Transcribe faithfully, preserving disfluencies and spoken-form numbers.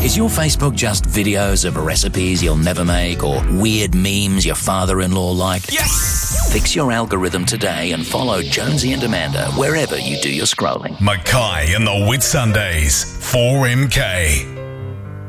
Is your Facebook just videos of recipes you'll never make or weird memes your father-in-law liked? Yes! Fix your algorithm today and follow Jonesy and Amanda wherever you do your scrolling. Mackay and the Whitsundays, four M K.